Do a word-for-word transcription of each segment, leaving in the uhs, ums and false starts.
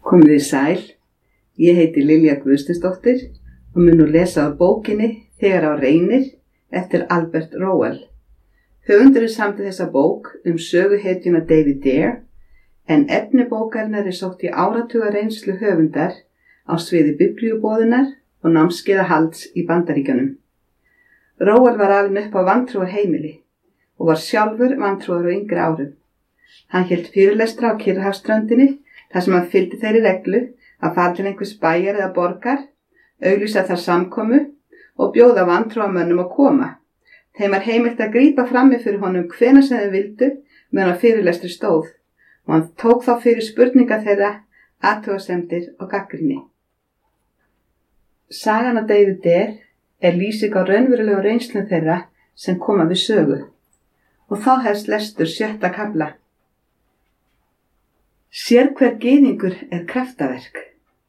Komið þið sæl, ég heiti Lilja Guðsteinsdóttir og mun nú lesa á bókinni Þegar á reynir eftir Albert Rowell. Höfundurinn samdi þessa bók um söguhetjuna David Dare, en efni bókarinnar er sótt í áratuga reynslu höfundar á sviði biblíuboðunar og námskeiðahalds í Bandaríkjunum. Rowell var alinn upp á vantrúar heimili og var sjálfur vantrúar á yngri árum. Hann hélt fyrirlestra á Kyrrahafsströndinni þar sem hann fylgdi þeirri reglu að fara til einhvers bæjar eða borgar, auglýsa þar samkomu og bjóða vantrúarmönnum að koma. Þeim var heimilt að grípa frammi fyrir honum hvenær sem þeir vildu meðan á fyrirlestri stóð og hann tók þá fyrir spurningar þeirra, athugasemdir og gagnrýni. Sagan af David Dare er lýsing á raunverulegum reynslum þeirra sem koma við sögu og þá hefst lestur sjötta kafla. Sérhver gyðingur er kraftaverk.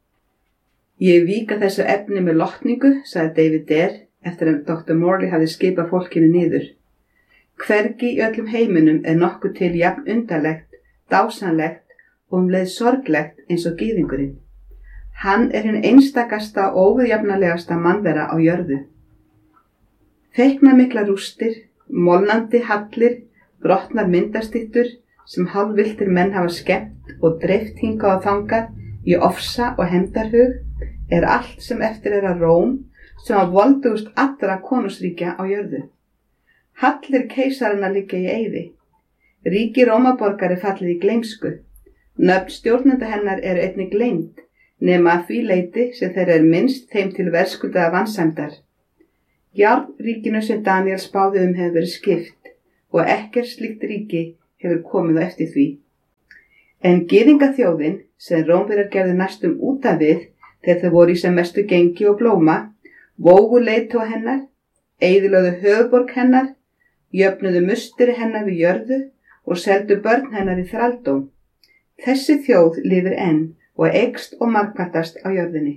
Ég vík að þessu efni með lotningu, sagði David Dare eftir að doktor Morley hafði skipað fólkinu niður. Hvergi í öllum heiminum er nokkuð til jafn undarlegt, dásanlegt og um leið sorglegt eins og gyðingurinn. Hann er hinn einstakasta og óviðjafnalegasta mannvera á jörðu. Feiknamiklar rústir, molnandi hallir, brotnar myndastyttur sem hálfvilltir menn hafa skemmt og dreift hingað og þangað í ofsa og hefndarhug er allt sem eftir er að Róm sem var voldugust allra konungsríkja á jörðu. Hallir keisarana liggja í eyði. Ríki Rómaborgar er fallið í gleymsku. Nöfn stjórnenda hennar eru einnig gleymd, nema að því leyti sem þeirra er minnst þeim til verðskuldaða vansæmdar. Járnríkinu sem Daniel spáði um hefur verið skipt og ekkert slíkt ríki hefur komið á eftir því. En gyðingaþjóðin sem Rómverjar gerðu næstum út af við þegar þau voru í sem mestu gengi og blóma, vógu leiðtoga hennar, eyðilögðu höfuðborg hennar, jöfnuðu musteri hennar við jörðu og seldu börn hennar í þrældóm. Þessi þjóð lifir enn og eykst og margfaldast á jörðinni.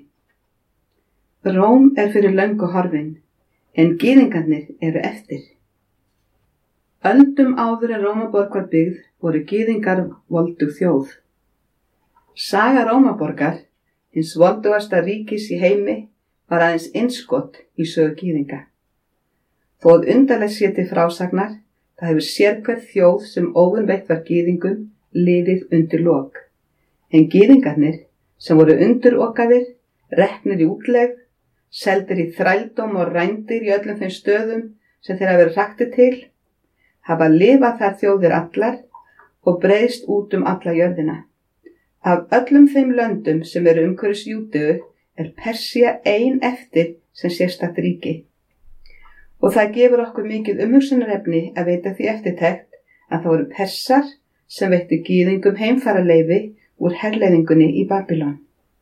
Róm er fyrir löngu horfin, en gyðingarnir eru eftir. Öldum áður en Rómaborg var byggð voru gyðingar voldug þjóð. Saga Rómaborgar, hins voldugasta ríkis í heimi, var aðeins innskot í sögu gyðinga. Þóð undarlegt sé til frásagnar, það hefur sérhver þjóð sem óvinveitt var gyðingum liðið undir lok. En gyðingarnir, sem voru undirokaðir, reknir í útlegð, seldir í þrældóm og rændir í öllum þeim stöðum sem þeir hafa verið hraktir til, hafa lifað þar þjóðir allar og breiðst út um alla jörðina. Af öllum þeim löndum sem eru umhverfis Júdeu er Persía ein eftir sem sérstakt ríki. Og það gefur okkur mikið umhugsunarefni að veita því eftirtekt að það voru Persar sem veittu gyðingum heimfararleyfi úr herleiðingunni í Babylon.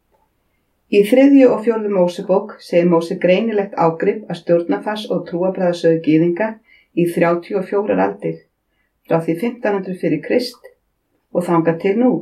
Í þriðju og fjórðu Mósebók segir Móse greinilegt ágrip að stjórnarfars og trúarbragðasögu gyðinga í þrjátíu og fjórar aldir, frá því fimmtán hundruð fyrir Krist og þangað til nú.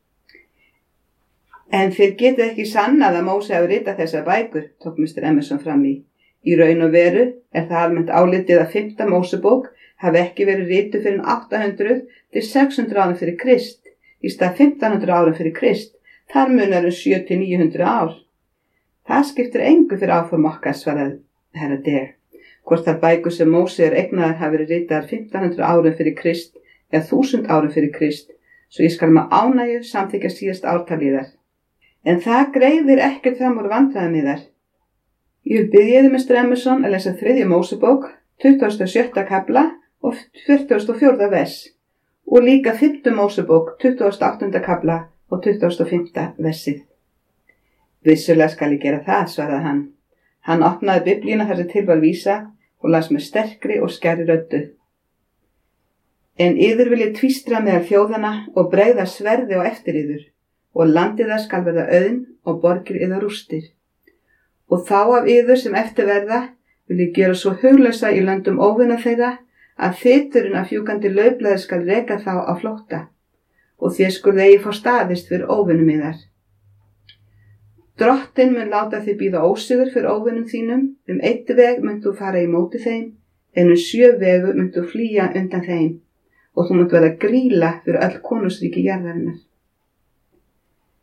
En þið getið ekki sannað að Móse hafi ritað þessar bækur, tók mister Emerson fram í. Í raun og veru er það almennt álitið að fimmta Mósebók hafi ekki verið rituð fyrir átta hundruð til sex hundruð árum fyrir Krist, í stað fimmtán hundruð árum fyrir Krist, þar munar um sjö til níu hundruð ár. Það skiptir engu fyrir áform okkar, svaraði herra Dare. Hvort þar bækur sem Móse er eignaðar hafi verið ritaðar fimmtán hundruð árum fyrir Krist eða þúsund árum fyrir Krist, svo ég skal með ánægju samþykkja síðast ártalið þar. En það greiðir ekkert fram úr vandræðum í þar. Ég byrjiði mister Emerson að lesa þriðju Mósebók, tuttugasta og sjötta kafla og fertugasta og fjórða vers og líka fimmtu Mósebók, tuttugasta og áttunda kafla og tuttugasta og fimmta versið. Vissulega skal ég gera það, svaraði hann. Hann opnaði biblíuna þar sem til var vísa og las með sterkri og skærri röddu. En yður vil ég tvístra meðal þjóðana og bregða sverði á eftir yður og landið það skal verða auðn og borgir yður rústir. Og þá af yður sem eftir verða vil ég gera svo huglausa í löndum óvina þeirra að þyturinn af fjúkandi laufblaði skal reka þá á flótta og þér skurði eigi fá staðist fyrir óvinum yðar. Drottinn mun láta þig bíða ósigur fyrir óvinum þínum, um eitt veg munt þú fara í móti þeim, en um sjö vegu munt þú flýja undan þeim, og þú munt verða grýla fyrir öll konungsríki jarðarinnar.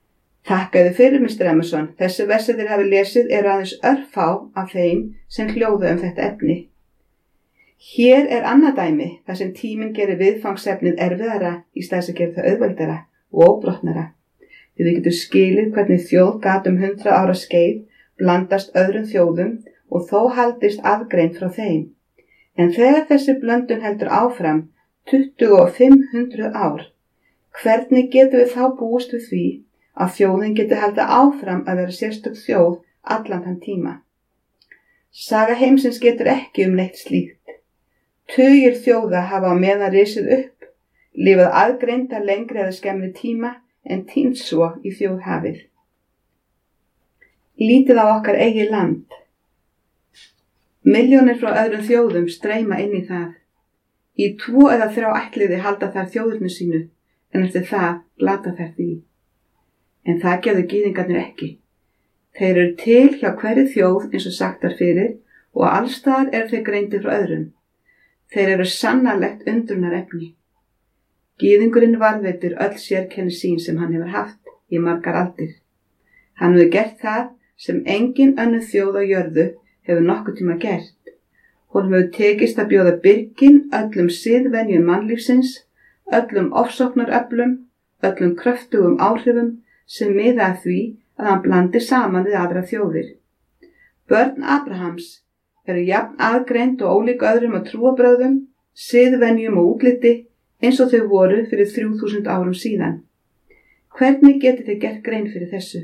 Þakkaðu fyrir, mister Emerson. Þessi versi þeir hafi lesið eru aðeins örfá af þeim sem hljóðu um þetta efni. Hér er annað dæmi þar sem tíminn gerir viðfangsefnið erfiðara í stað þess að gera það auðveldara og óbrotnara. Því við getum skilið hvernig þjóð gat um hundrað ára skeið blandast öðrum þjóðum og þó haldist aðgreind frá þeim. En þegar þessi blöndun heldur áfram tuttugu og fimm hundruð ár, hvernig getum við þá búist við því að þjóðin geti haldið áfram að vera sérstök þjóð allan þann tíma? Saga heimsins getur ekki um neitt slíkt. Tugir þjóða hafa á meðan risið upp, lifað aðgreinda lengri eða skemmri tíma en týnst svo í þjóðhafið. Lítið á okkar eigið land. Milljónir frá öðrum þjóðum streyma inn í það. Í tvo eða þrjá ættliði halda þær þjóðurnu sínu, en eftir það glata þær því. En það gerðu gyðingarnir ekki. Þeir eru til hjá hverri þjóð eins og sagt var fyrir og allstaðar eru þeir greindir frá öðrum. Þeir eru sannarlegt undrunarefni. Gyðingurinn varðveitir öll sérkenni sín sem hann hefur haft í margar aldir. Hann hefur gert það sem engin önnur þjóð á jörðu hefur nokkuð tíma gert. Honum hefur tekist að bjóða byrgin öllum siðvenjum mannlífsins, öllum ofsóknaröflum, öllum kröftugum áhrifum sem miða að því að hann blandi saman við aðra þjóðir. Börn Abrahams eru jafn aðgreind og ólík öðrum á trúarbrögðum, siðvenjum og útliti eins og þau voru fyrir þrjú þúsund árum síðan. Hvernig getið þið gert grein fyrir þessu?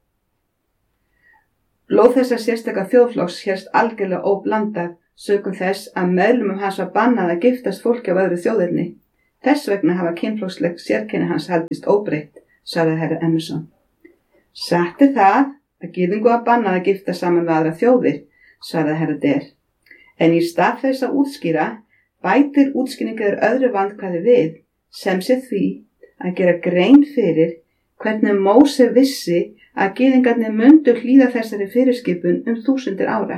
Blóð þessa sérstaka þjóðflokks hérst algjörlega óblandað sökum þess að meðlumum hans var bannað að giftast fólki af öðru þjóðirni. Þess vegna hafa kynflokksleg sérkenni hans haldist óbreytt, sagði herra Emerson. Satt er það að gyðingu var bannað að gifta saman við aðra þjóðir, sagði herra Der. En í stað þess að útskýra, bætir útskýringar öðru vandkvæði við, sem sé því að gera grein fyrir hvernig Móse vissi að gyðingarnir mundu hlýða þessari fyrirskipun um þúsundir ára.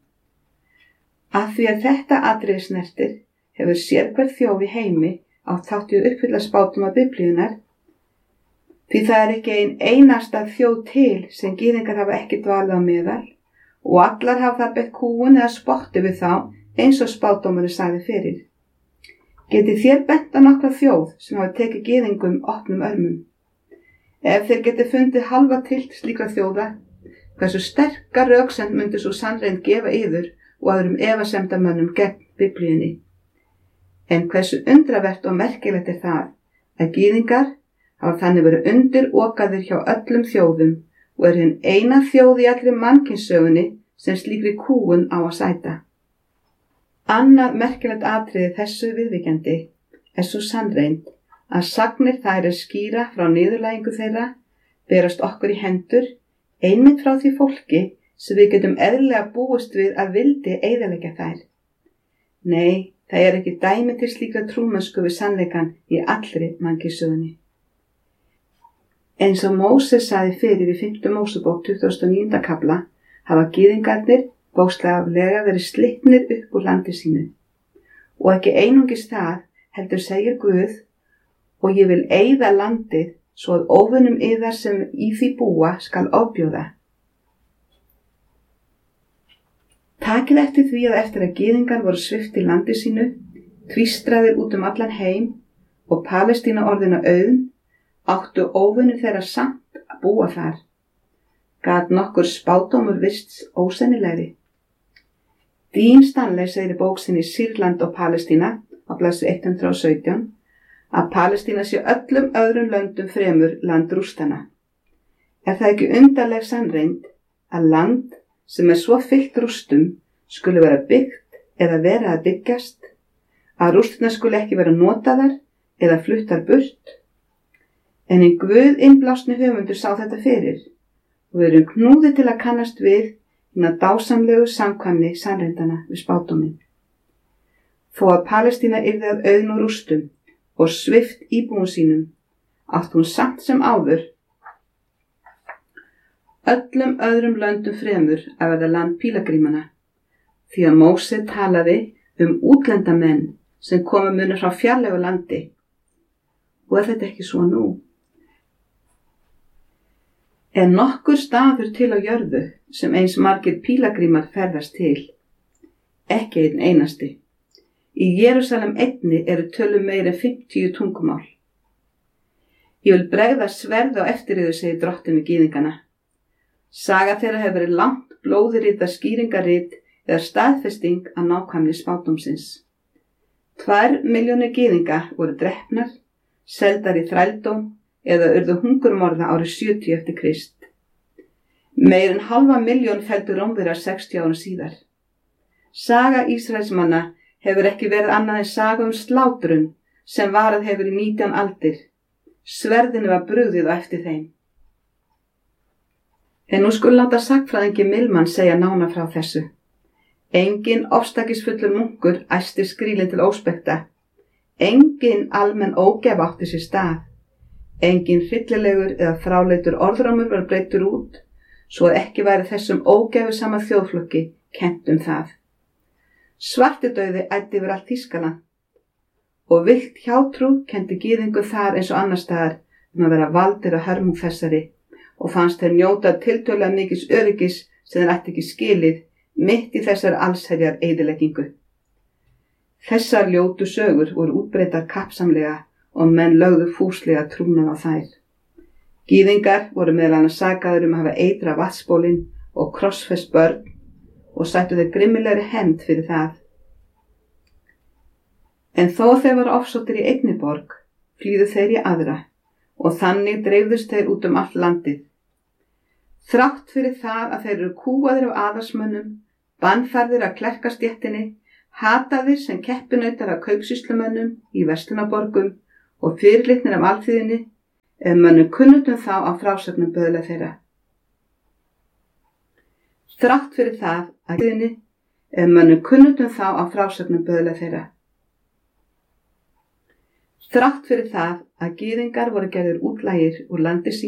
Af því að þetta atriði snertir hefur sérhver þjóð í heimi átt þátt í að uppfylla spádóma Biblíunnar, því það er ekki ein einasta þjóð til sem gyðingar hafa ekki dvalið á meðal og allar hafa það beitt kúgun eða spotti við þá eins og spádómurinn sagði fyrir. Getið þér bent á nokkra þjóð sem hafa tekið gyðingum opnum örmum? Ef þeir getið fundið halva tilt slíkra þjóða, hversu sterkar röksemd myndi svo sannreind gefa yður og öðrum efasemdamönnum gegn Biblíunni. En hversu undravert og merkilegt er það að gyðingar hafa þannig verið undir okaðir hjá öllum þjóðum og er hinn eina þjóð í allri mannkynssögunni sem slíkri kúgun á að sæta. Annað merkilegt atriði þessu viðvíkjandi er svo sannreind að sagnir þær er skýra frá niðurlægingu þeirra berast okkur í hendur einmitt frá því fólki sem við getum eðlilega búist við að vildi eyðileggja þær. Nei, það er ekki dæmi til slíkra trúmennsku við sannleikann í allri mannkynssögunni. Eins og Móse sagði fyrir í fimmta Mósebók tuttugasta og níunda kafla hafa gyðingarnir bókstaflega verið slitnir upp úr landi sínu. Og ekki einungis það heldur segir Guð, og ég vil eyða landið svo að óvinnum yðar sem í því búa skal ofbjóða. Takið eftir því að eftir að gyðingar voru svipt í landi sínu, tvístraðir út um allan heim og Palestína orðina auðn, áttu óvinnir þeirra samt að búa þar. Gat nokkur spádómur virst ósennilegri. Dean Stanley segir í bók sinni Sýrland og Palestína á blaðsíðu hundrað og sautján að Palestína sé öllum öðrum löndum fremur land rústana. Er það ekki undarleg sannreind að land sem er svo fyllt rústum skuli vera byggt eða vera að byggjast, að rústina skuli ekki vera notaðar eða fluttar burt? En í Guð innblásni höfundur sá þetta fyrir og við erum knúðir til að kannast við hina dásamlegu samkvæmni sannreindana við spádóminn. Þó að Palestína yrði að auðn og rústum og svift íbúum sínum, átt hún samt sem áður öllum öðrum löndum fremur að verða land pílagrímanna, því að Móse talaði um útlendamenn sem komu munur frá fjarlægu landi. Og er þetta ekki svo nú? Er nokkur staður til á jörðu sem eins margir pílagrímar ferðast til? Ekki einn einasti. Í Jerúsalem einni eru tölum meira en fimmtíu tungumál. Ég vil bregða sverð á eftir yður, segir drottinn við gyðingana. Saga þeirra hefur verið langt blóðrita skýringarit eða staðfesting að nákvæmni spádómsins. Tvær milljónir gyðinga voru drepnar, seldar í þrældóm eða urðu hungurmorða árið sjötíu eftir Krist. Meir en halva milljón felldu Rómverjar sextíu árum síðar. Saga Ísraelsmanna hefur ekki verið annað en saga um slátrun sem varað hefur í nítján aldir. Sverðinu var brugðið á eftir þeim. En nú skulu láta sagnfræðingi Milman segja nánar frá þessu. Engin ofstækisfullur munkur æsti skrílinn til óspekta. Engin almenn ógæfa átti sér stað. Engin hryllilegur eða fráleitur orðrómur var breyttur út, svo að ekki væri þessum ógæfusama þjóðflokki kennt um það. Svartidauði æddi yfir allt Þýskaland og villt hjátrú kenndi gyðingu þar eins og annars staðar um að vera valdir að hörmung þessari og fannst þeir njóta tiltölulega mikils öryggis sem þeir ætti ekki skilið mitt í þessar allsherjar eyðileggingu. Þessar ljótu sögur voru útbreiddar kappsamlega og menn lögðu fúslega trúnað á þær. Gyðingar voru meðal annars sakaðir um að hafa eitrað vatnsbólin og krossfest börn og sættu þeir grimmilegri hefnd fyrir það. En þó þeir voru ofsóttir í einni borg, flýðu þeir í aðra og þannig dreifðust þeir út um allt landið. Þrátt fyrir það að þeir eru kúaðir af aðalsmönnum, bannfærðir af klerkastéttinni, hataðir sem keppinautar af kaupsýslumönnum í verslunarborgum og fyrirlitnir af alþýðinni, ef mönnum kunnutum þá á frásögnum böðla þeirra. Þrátt fyrir það að gyðinni, ef mönnum kunnutum þá á frásögnum böðla þeirra. Þrátt fyrir það að gyðingar voru gerðir útlægir úr landi sínu